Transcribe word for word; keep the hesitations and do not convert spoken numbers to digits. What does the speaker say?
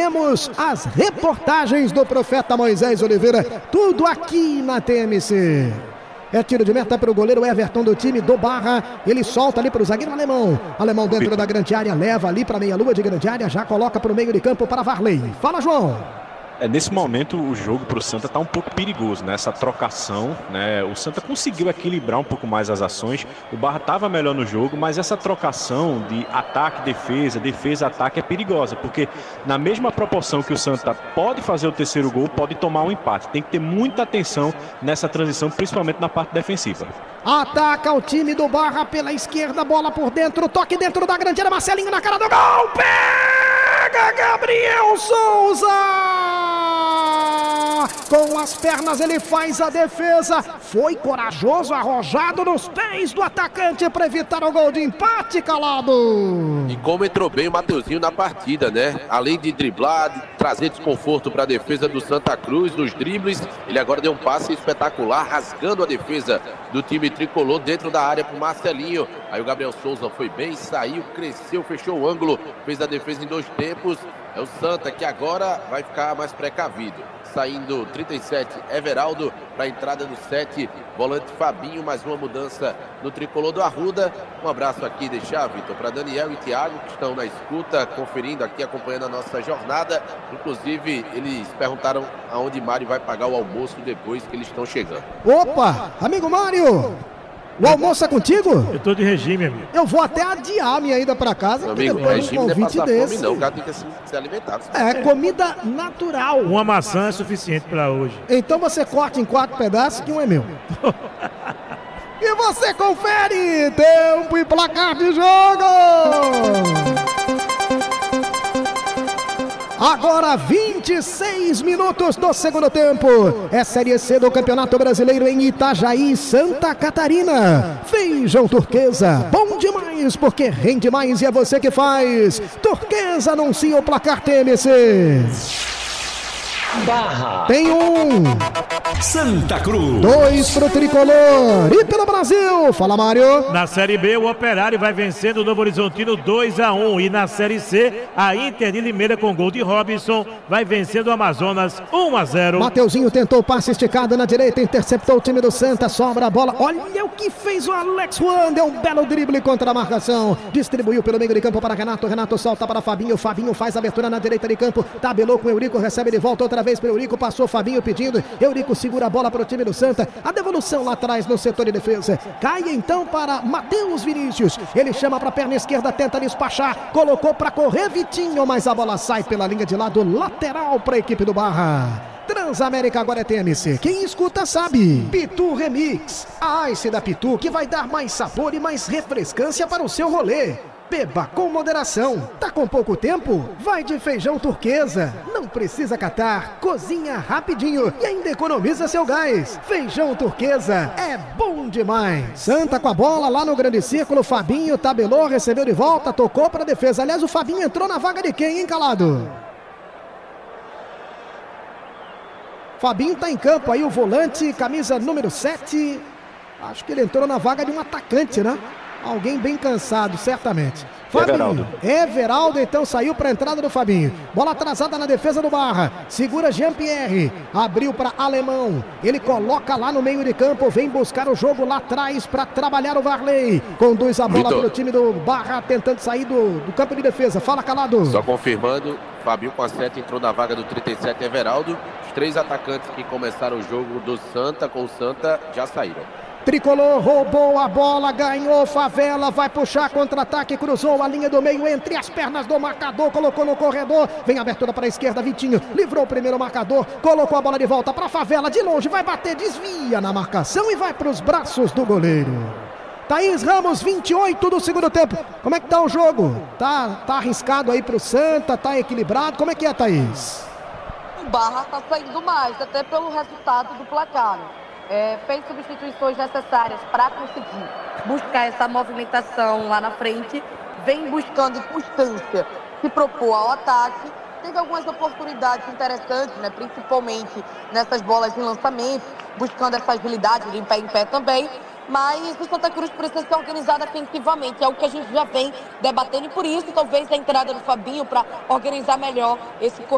temos as reportagens do profeta Moisés Oliveira, tudo aqui na T M C. É tiro de meta para o goleiro Everton do time do Barra. Ele solta ali para o zagueiro Alemão. Alemão dentro da grande área, leva ali para a meia-lua de grande área, já coloca para o meio de campo para Varley. Fala, João. É, nesse momento o jogo para o Santa está um pouco perigoso, né? Essa trocação, né? O Santa conseguiu equilibrar um pouco mais as ações. O Barra estava melhor no jogo, mas essa trocação de ataque, defesa, defesa, ataque é perigosa, porque na mesma proporção que o Santa pode fazer o terceiro gol, pode tomar um empate. Tem que ter muita atenção nessa transição, principalmente na parte defensiva. Ataca o time do Barra pela esquerda, bola por dentro, toque dentro da grande área, Marcelinho na cara do gol, pega Gabriel Souza! Com as pernas ele faz a defesa, foi corajoso, arrojado nos pés do atacante para evitar o gol de empate, Calado. E como entrou bem o Mateuzinho na partida, né? Além de driblar, de trazer desconforto para a defesa do Santa Cruz nos dribles, ele agora deu um passe espetacular, rasgando a defesa do time tricolor dentro da área para o Marcelinho. Aí o Gabriel Souza foi bem, saiu, cresceu, fechou o ângulo, fez a defesa em dois tempos. É o Santa que agora vai ficar mais precavido. Saindo trinta e sete, Everaldo, para a entrada do sete, volante Fabinho, mais uma mudança no tricolor do Arruda. Um abraço aqui, deixar, Vitor, para Daniel e Thiago, que estão na escuta, conferindo aqui, acompanhando a nossa jornada. Inclusive, eles perguntaram aonde Mário vai pagar o almoço depois que eles estão chegando. Opa, amigo Mário! O almoço é contigo? Eu tô de regime, amigo. Eu vou até adiar minha ida pra casa. Meu amigo, depois regime um não é convite passar desse. fome, não. O cara tem que ser alimentado. É, comida natural. Uma maçã é suficiente pra hoje. Então você corta em quatro pedaços que um é meu. E você confere tempo e placar de jogo. Agora vinte e seis minutos do segundo tempo. É Série C do Campeonato Brasileiro em Itajaí, Santa Catarina. Feijão Turquesa, bom demais porque rende mais e é você que faz. Turquesa anuncia o placar T M C. Barra. Tem um. Santa Cruz. Dois pro Tricolor. E pelo Brasil. Fala, Mário. Na Série B, o Operário vai vencendo o Novo Horizontino dois a um. E na Série C, a Inter de Limeira com gol de Robinson vai vencendo o Amazonas um a zero. Mateuzinho tentou passe esticado na direita, interceptou o time do Santa, sobra a bola. Olha o que fez o Alex Juan. Deu um belo drible contra a marcação. Distribuiu pelo meio de campo para Renato. Renato solta para Fabinho. Fabinho faz a abertura na direita de campo. Tabelou com o Eurico, recebe de volta outra vez para o Eurico. Passou Fabinho pedindo. Eurico segura a bola para o time do Santa. A devolução lá atrás no setor de defesa. Cai então para Matheus Vinícius. Ele chama para a perna esquerda, tenta despachar. Colocou para correr Vitinho, mas a bola sai pela linha de lado lateral para a equipe do Barra. Transamérica agora é T M C. Quem escuta sabe. Pitu Remix. A Ice da Pitu que vai dar mais sabor e mais refrescância para o seu rolê. Beba com moderação. Tá com pouco tempo? Vai de Feijão Turquesa. Não precisa catar. Cozinha rapidinho e ainda economiza seu gás. Feijão Turquesa é bom demais. Santa com a bola lá no grande círculo. Fabinho tabelou, recebeu de volta, tocou para defesa. Aliás, o Fabinho entrou na vaga de quem, hein, Calado? Fabinho tá em campo aí, o volante, camisa número sete. Acho que ele entrou na vaga de um atacante, né? Alguém bem cansado, certamente. Fabinho. Everaldo. Everaldo então saiu para a entrada do Fabinho. Bola atrasada na defesa do Barra. Segura Jean-Pierre. Abriu para Alemão. Ele coloca lá no meio de campo. Vem buscar o jogo lá atrás para trabalhar o Varley. Conduz a bola para o time do Barra, tentando sair do, do campo de defesa. Fala, Calado. Só confirmando, Fabinho com a sete entrou na vaga do trinta e sete, Everaldo. Os três atacantes que começaram o jogo do Santa com o Santa já saíram. Tricolor roubou a bola, ganhou Favela, vai puxar contra-ataque, cruzou a linha do meio entre as pernas do marcador, colocou no corredor, vem abertura para a esquerda, Vitinho, livrou o primeiro marcador, colocou a bola de volta para Favela, de longe, vai bater, desvia na marcação e vai para os braços do goleiro. Thaís Ramos, vinte e oito do segundo tempo. Como é que tá o jogo? Tá, tá arriscado aí pro Santa, tá equilibrado, como é que é, Thaís? O Barra tá saindo mais, até pelo resultado do placar. É, fez substituições necessárias para conseguir buscar essa movimentação lá na frente, vem buscando constância, se propor ao ataque, teve algumas oportunidades interessantes, né, principalmente nessas bolas de lançamento, buscando essa agilidade de pé em pé também, mas o Santa Cruz precisa ser organizado defensivamente, é o que a gente já vem debatendo e por isso talvez a entrada do Fabinho para organizar melhor esse corredor.